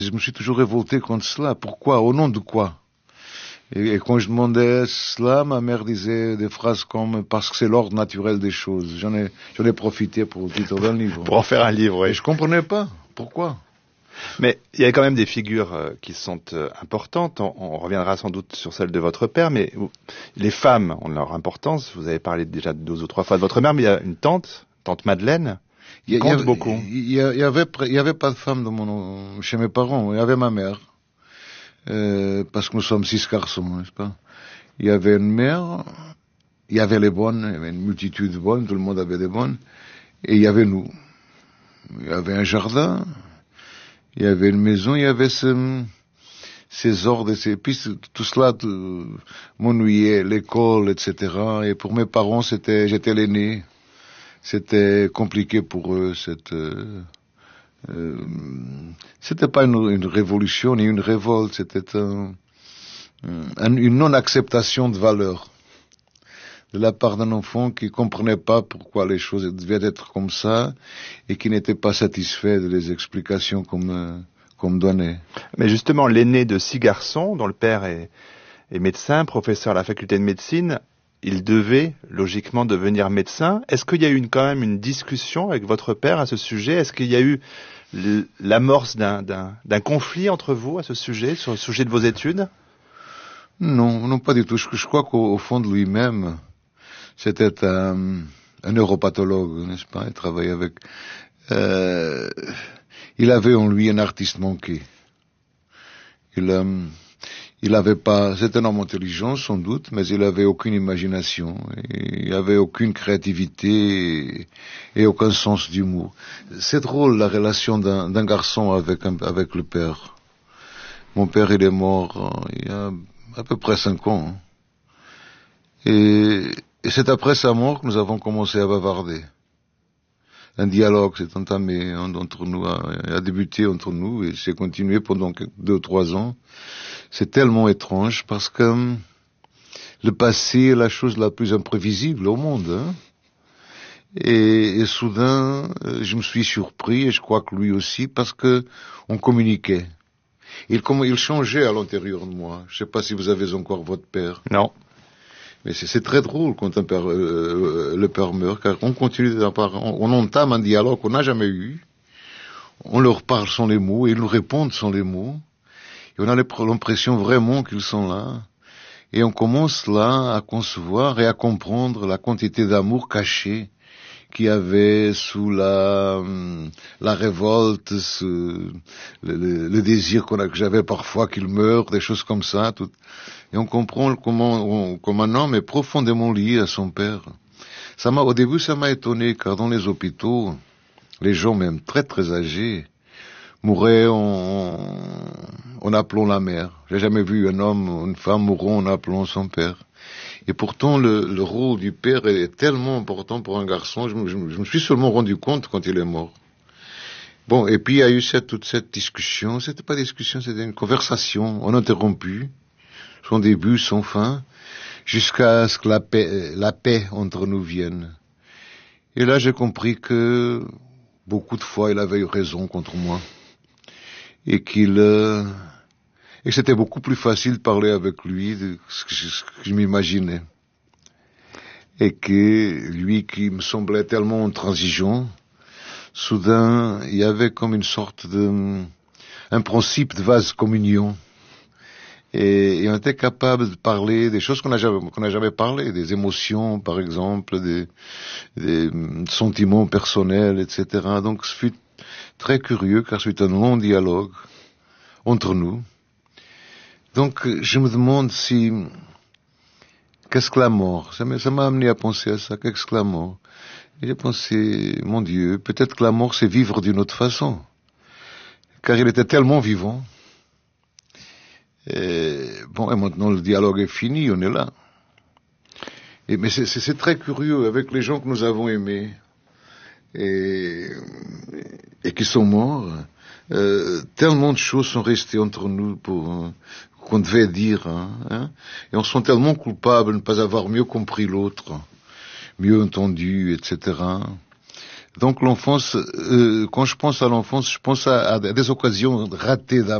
Je me suis toujours révolté contre cela. Pourquoi? Au nom de quoi? Et quand je demandais cela, ma mère disait des phrases comme parce que c'est l'ordre naturel des choses. J'en ai profité pour le titre d'un livre. Pour en faire un livre, oui. Et je comprenais pas. Pourquoi? Mais il y a quand même des figures qui sont importantes. On reviendra sans doute sur celle de votre père, mais les femmes ont leur importance. Vous avez parlé déjà 2 ou 3 fois de votre mère, mais il y a une tante Madeleine, qui compte beaucoup. Il y avait pas de femme chez mes parents. Il y avait ma mère. Parce que nous sommes 6 garçons, n'est-ce pas? Il y avait une mère, il y avait les bonnes, il y avait une multitude de bonnes, tout le monde avait des bonnes, et il y avait nous. Il y avait un jardin, il y avait une maison, il y avait ces ordres et ces pistes, tout cela m'ennuyait, l'école, etc. Et pour mes parents, j'étais l'aîné. C'était compliqué pour eux, c'était pas une révolution ni une révolte, c'était une non-acceptation de valeurs de la part d'un enfant qui comprenait pas pourquoi les choses devaient être comme ça et qui n'était pas satisfait des explications qu'on me donnait. Mais justement, l'aîné de 6 garçons, dont le père est médecin, professeur à la faculté de médecine, il devait logiquement devenir médecin. Est-ce qu'il y a eu quand même une discussion avec votre père à ce sujet? Est-ce qu'il y a eu l'amorce d'un conflit entre vous à ce sujet, sur le sujet de vos études? Non, pas du tout. Je crois qu'au fond de lui-même, c'était un neuropathologue, n'est-ce pas? Il travaillait avec... il avait en lui un artiste manqué. Il avait pas, c'est un homme intelligent sans doute, mais il avait aucune imagination, il avait aucune créativité et aucun sens d'humour. C'est drôle la relation d'un garçon avec le père. Mon père il est mort il y a à peu près 5 ans. Et c'est après sa mort que nous avons commencé à bavarder. Un dialogue s'est entamé entre nous, a débuté entre nous et s'est continué pendant 2 ou 3 ans. C'est tellement étrange parce que le passé est la chose la plus imprévisible au monde. Hein? Et soudain, je me suis surpris et je crois que lui aussi parce que on communiquait. Il changeait à l'intérieur de moi. Je ne sais pas si vous avez encore votre père. Non. Mais c'est très drôle quand le père meurt, car on continue on entame un dialogue qu'on n'a jamais eu. On leur parle sans les mots et ils nous répondent sans les mots. Et on a l'impression vraiment qu'ils sont là. Et on commence là à concevoir et à comprendre la quantité d'amour caché qu'il y avait sous la révolte, le désir que j'avais parfois qu'il meure, des choses comme ça. Et on comprend comment un homme est profondément lié à son père. Au début, ça m'a étonné, car dans les hôpitaux, les gens, même très très âgés, mouraient en appelant la mère. J'ai jamais vu un homme ou une femme mourant en appelant son père. Et pourtant, le rôle du père est tellement important pour un garçon. Je me suis seulement rendu compte quand il est mort. Bon, et puis il y a eu toute cette discussion. C'était pas discussion, c'était une conversation uninterrompue, son début, son fin, jusqu'à ce que la paix entre nous vienne. Et là, j'ai compris que beaucoup de fois, il avait eu raison contre moi. Et que c'était beaucoup plus facile de parler avec lui de ce que je m'imaginais. Et que lui qui me semblait tellement intransigeant, soudain, il y avait comme une sorte un principe de vase communion. Et on était capable de parler des choses qu'on n'a jamais parlé, des émotions, par exemple, des sentiments personnels, etc. Donc, ce fut très curieux, car c'est un long dialogue entre nous. Donc, je me demande qu'est-ce que la mort? Ça m'a amené à penser à ça, qu'est-ce que la mort? Et j'ai pensé, mon Dieu, peut-être que la mort, c'est vivre d'une autre façon. Car il était tellement vivant. Et maintenant le dialogue est fini, on est là. Mais c'est très curieux, avec les gens que nous avons aimés, et qui sont morts, tellement de choses sont restées entre nous qu'on devait dire, hein, et on se sent tellement coupable de ne pas avoir mieux compris l'autre, mieux entendu, etc. Donc l'enfance, quand je pense à l'enfance, je pense à des occasions ratées